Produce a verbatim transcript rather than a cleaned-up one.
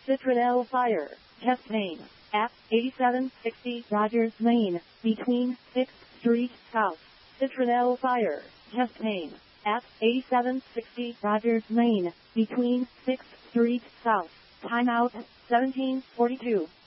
Citronelle Fire. Test name. At eighty-seven sixty Rogers Lane, between sixth Street South. Citronelle Fire. Test name. At eighty-seven sixty Rogers Lane, between sixth Street South. Timeout, seventeen forty-two.